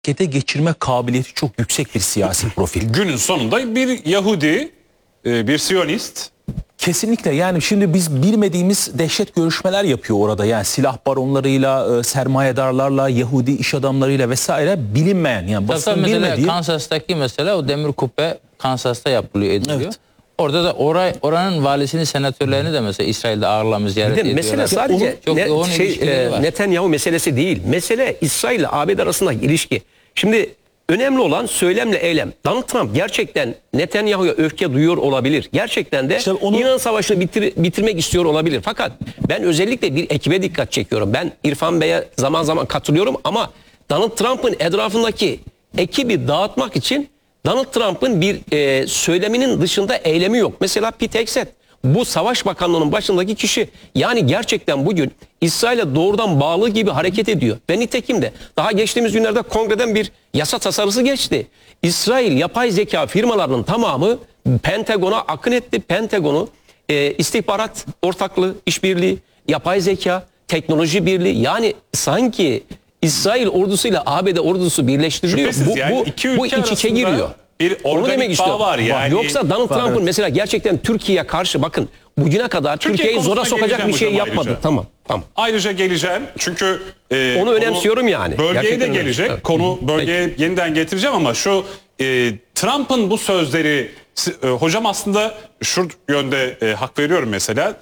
harekete geçirme kabiliyeti çok yüksek bir siyasi profil. Günün sonunda bir Yahudi, bir Siyonist. Kesinlikle, yani şimdi biz bilmediğimiz dehşet görüşmeler yapıyor orada. Yani silah baronlarıyla, sermayedarlarla, Yahudi iş adamlarıyla vesaire, bilinmeyen, yani basın bilmediği. Kansas'taki mesela o demir kubbe Kansas'ta yapılıyor, ediliyor. Evet. Orada da oranın valisini, senatörlerini de mesela İsrail'de ağırlamış, ziyaret ediyorlar. Mesele sadece Netanyahu meselesi değil. Mesele İsrail ile ABD arasındaki ilişki. Şimdi önemli olan söylemle eylem. Donald Trump gerçekten Netanyahu'ya öfke duyuyor olabilir. Gerçekten de İşte onu... İran Savaşı'nı bitirmek istiyor olabilir. Fakat ben özellikle bir ekibe dikkat çekiyorum. Ben İrfan Bey'e zaman zaman katılıyorum ama Donald Trump'ın etrafındaki ekibi dağıtmak için Donald Trump'ın bir söyleminin dışında eylemi yok. Mesela Pete Hegseth, bu Savaş Bakanlığı'nın başındaki kişi, yani gerçekten bugün İsrail'e doğrudan bağlı gibi hareket ediyor. Ve nitekim de daha geçtiğimiz günlerde kongreden bir yasa tasarısı geçti. İsrail yapay zeka firmalarının tamamı Pentagon'a akın etti. Pentagon'u istihbarat ortaklığı, işbirliği, yapay zeka, teknoloji birliği, yani sanki İsrail ordusuyla ABD ordusu birleştiriliyor. Bu iç içe giriyor. Bir organik bağ var yani. Yoksa Donald Trump'ın mesela gerçekten Türkiye'ye karşı, bakın bugüne kadar Türkiye'yi zora sokacak bir şey yapmadı. Ayrıca. Tamam. Ayrıca geleceğim çünkü onu önemsiyorum yani. Bölgeye gerçekten de gelecek. Evet. Konu bölgeye yeniden getireceğim ama şu Trump'ın bu sözleri, hocam aslında şu yönde hak veriyorum mesela.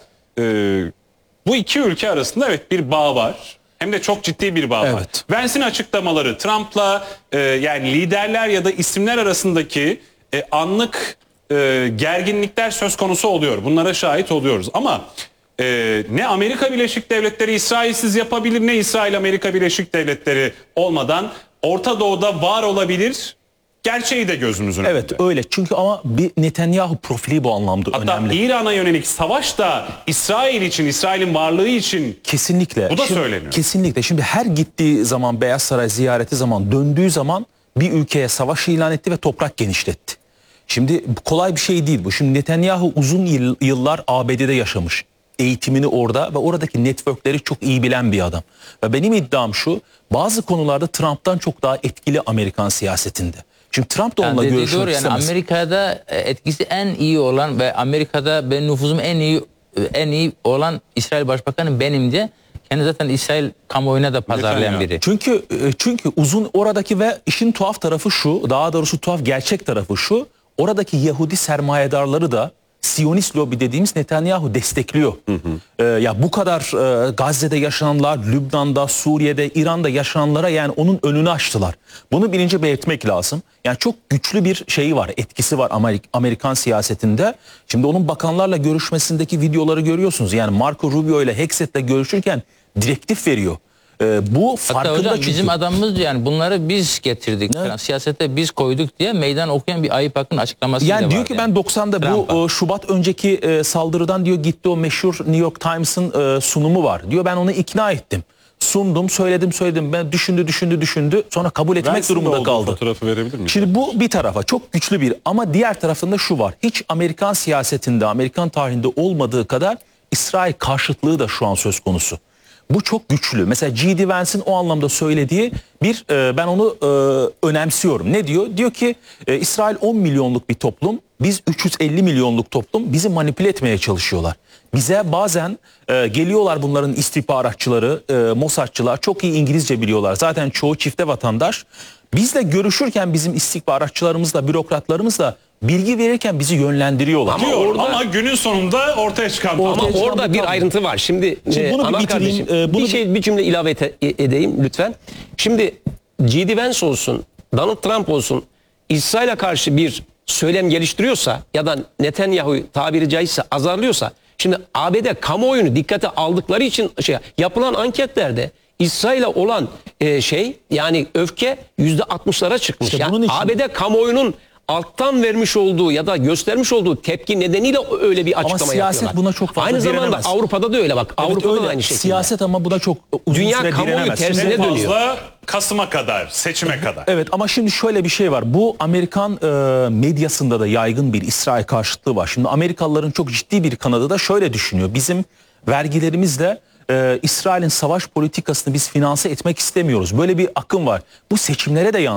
Bu iki ülke arasında evet bir bağ var. Hem de çok ciddi bir bağ var. Vance'in açıklamaları, Trump'la yani liderler ya da isimler arasındaki anlık gerginlikler söz konusu oluyor. Bunlara şahit oluyoruz. Ama ne Amerika Birleşik Devletleri İsrailsiz yapabilir, ne İsrail Amerika Birleşik Devletleri olmadan Orta Doğu'da var olabilir. Gerçeği de gözümüzün önünde. Evet öyle, çünkü ama bir Netanyahu profili bu anlamda hatta önemli. Hatta İran'a yönelik savaş da İsrail için, İsrail'in varlığı için kesinlikle. Bu da söyleniyor. Kesinlikle. Şimdi her gittiği zaman, Beyaz Saray ziyareti zaman, döndüğü zaman bir ülkeye savaş ilan etti ve toprak genişletti. Şimdi kolay bir şey değil bu. Şimdi Netanyahu uzun yıllar ABD'de yaşamış. Eğitimini orada ve oradaki networkleri çok iyi bilen bir adam. Ve benim iddiam şu, bazı konularda Trump'tan çok daha etkili Amerikan siyasetinde. Şimdi Trump da onunla görüşmek istemez. Amerika'da etkisi en iyi olan ve Amerika'da benim nüfuzum en iyi olan İsrail Başbakanı benim diye. Kendi zaten İsrail kamuoyuna da pazarlayan biri. Çünkü uzun oradaki ve işin tuhaf tarafı şu, daha doğrusu tuhaf gerçek tarafı şu, oradaki Yahudi sermayedarları da Siyonist lobi dediğimiz Netanyahu destekliyor. Ya bu kadar Gazze'de yaşananlar, Lübnan'da, Suriye'de, İran'da yaşananlara yani onun önünü açtılar. Bunu birinci belirtmek lazım. Yani çok güçlü bir şeyi var, etkisi var Amerikan siyasetinde. Şimdi onun bakanlarla görüşmesindeki videoları görüyorsunuz. Yani Marco Rubio ile Hegseth'le görüşürken direktif veriyor. Bu farkında. Hatta hocam çünkü bizim adamımız yani bunları biz getirdik. Evet. Falan, siyasete biz koyduk diye meydan okuyan bir Ayıp Akın açıklaması yani var. Diyor ki ben 90'da bu Şubat önceki saldırıdan diyor gitti, o meşhur New York Times'ın sunumu var. Diyor ben onu ikna ettim. Sundum, söyledim. Ben düşündü. Sonra kabul etmek durumunda kaldı. Fotoğrafı verebilir miyim? Şimdi bu bir tarafa çok güçlü bir, ama diğer tarafında şu var. Hiç Amerikan siyasetinde, Amerikan tarihinde olmadığı kadar İsrail karşıtlığı da şu an söz konusu. Bu çok güçlü. Mesela G.D. Vance'in o anlamda söylediği bir, ben onu önemsiyorum. Ne diyor? Diyor ki İsrail 10 milyonluk bir toplum, biz 350 milyonluk toplum, bizi manipüle etmeye çalışıyorlar. Bize bazen geliyorlar bunların istihbaratçıları, Mossadçılar, çok iyi İngilizce biliyorlar. Zaten çoğu çifte vatandaş. Bizle görüşürken bizim istihbaratçılarımızla, bürokratlarımızla bilgi verirken bizi yönlendiriyorlar. Ama günün sonunda ortaya çıkan orada bir ayrıntı var. Şimdi bunu bir bitireyim. Bir cümle ilave edeyim lütfen. Şimdi G.D. Vance olsun, Donald Trump olsun, İsrail'e karşı bir söylem geliştiriyorsa ya da Netanyahu tabiri caizse azarlıyorsa, şimdi ABD kamuoyunu dikkate aldıkları için yapılan anketlerde İsrail'e olan yani öfke %60'lara çıkmış. İşte yani ABD kamuoyunun alttan vermiş olduğu ya da göstermiş olduğu tepki nedeniyle öyle bir açıklama yapıyorlar. Ama siyaset buna çok fazla aynı zamanda direnemez. Avrupa'da da öyle bak. Evet, Avrupa'da öyle. da aynı şekilde. Siyaset ama buna çok uzun Dünya süre kamuoyu direnemez. tersine dönüyor. Fazla Kasım'a kadar, seçime kadar. Evet, ama şimdi şöyle bir şey var. Bu Amerikan medyasında da yaygın bir İsrail karşıtlığı var. Şimdi Amerikalıların çok ciddi bir kanadı da şöyle düşünüyor. Bizim vergilerimizle İsrail'in savaş politikasını biz finanse etmek istemiyoruz. Böyle bir akım var. Bu seçimlere de yansıyor.